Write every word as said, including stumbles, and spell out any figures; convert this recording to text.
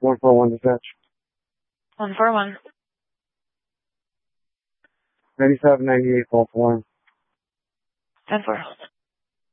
one four one dispatch. one four one. ninety-seven ninety-eight false alarm. ten four.